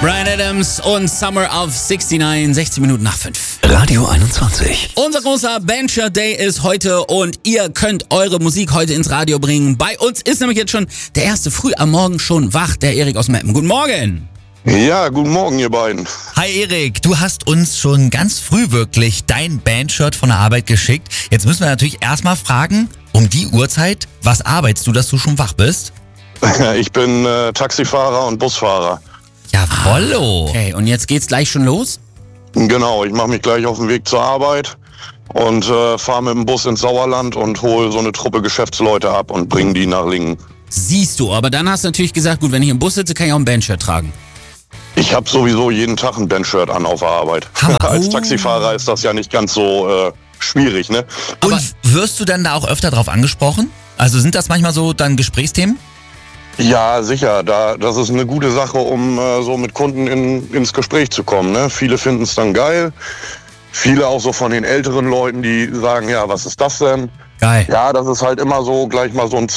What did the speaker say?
Bryan Adams und Summer of 69, 16 Minuten nach 5. Radio 21. Unser großer Bandshirt Day ist heute und ihr könnt eure Musik heute ins Radio bringen. Bei uns ist nämlich jetzt schon der erste früh am Morgen schon wach, der Erik aus Meppen. Guten Morgen. Ja, guten Morgen, ihr beiden. Hi Erik, du hast uns schon ganz früh wirklich dein Bandshirt von der Arbeit geschickt. Jetzt müssen wir natürlich erstmal fragen, um die Uhrzeit, was arbeitest du, dass du schon wach bist? Ich bin Taxifahrer und Busfahrer. Jawollo. Okay, und jetzt geht's gleich schon los? Genau, ich mache mich gleich auf den Weg zur Arbeit und fahre mit dem Bus ins Sauerland und hole so eine Truppe Geschäftsleute ab und bringe die nach Lingen. Siehst du, aber dann hast du natürlich gesagt, gut, wenn ich im Bus sitze, kann ich auch ein Bandshirt tragen. Ich habe sowieso jeden Tag ein Bandshirt an auf der Arbeit. Hammer. Als Taxifahrer ist das ja nicht ganz so schwierig, ne? Und wirst du dann da auch öfter drauf angesprochen? Also sind das manchmal so dann Gesprächsthemen? Ja, sicher. Das ist eine gute Sache, um so mit Kunden ins Gespräch zu kommen. Ne? Viele finden es dann geil. Viele auch so von den älteren Leuten, die sagen, ja, was ist das denn? Geil. Ja, das ist halt immer so gleich mal so ein